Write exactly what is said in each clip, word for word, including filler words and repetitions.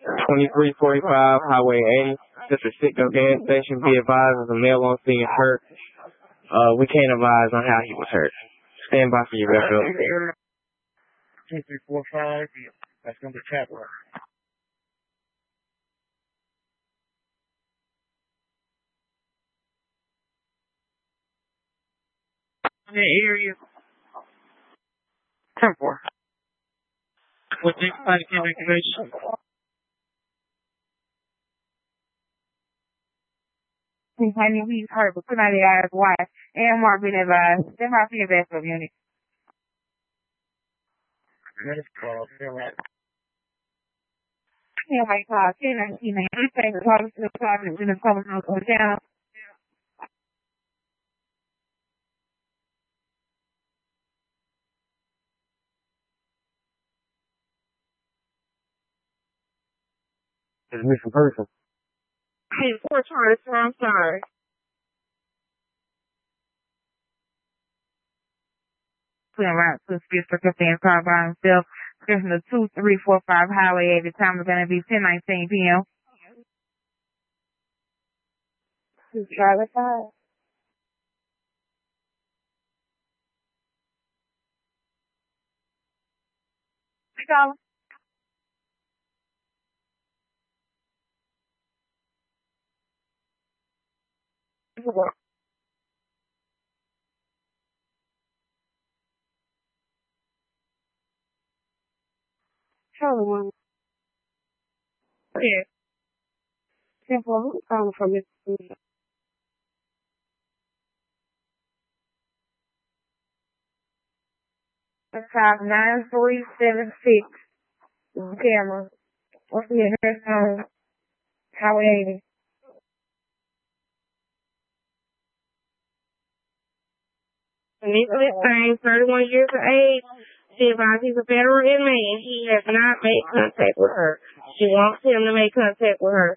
twenty-three forty-five Highway eighty. This is Citgo gas station. Be advised there's a male on scene hurt. Uh, we can't advise on how he was hurt. Stand by for your backup. two three four five. That's going to be Chapel. In that area. ten four. With this body cam information. Honey, he's hurt, but could not eyes wide. And Mark been advised. Stand by for your backup unit. Let's call. Yeah, my car, ten nineteen, everything is all the department in the public hotel down. It's a missing person. Hey, poor Charlie, sir, I'm sorry. Around to District of the car by himself. There's the two three four five Highway eight. The time is going to be ten nineteen p.m. Charlie five. Charlie. Charlie one. Yeah. ten four, calling from Mississippi. Five nine three seven six. Camera. What's the address on Highway eighty? Nicholas Bain, thirty-one years of age. She advised he's a federal inmate and he has not made contact with her. She wants him to make contact with her.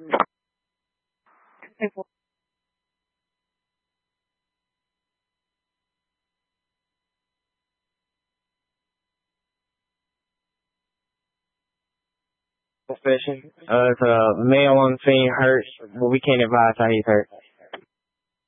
Station. Uh, it's a male on scene hurt, but we can't advise how he's hurt.